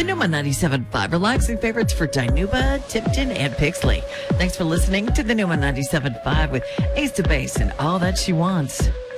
The Numa 97.5 relaxing favorites for Dinuba, Tipton, and Pixley. Thanks for listening to the Numa 97.5 with Ace to Base and all that she wants.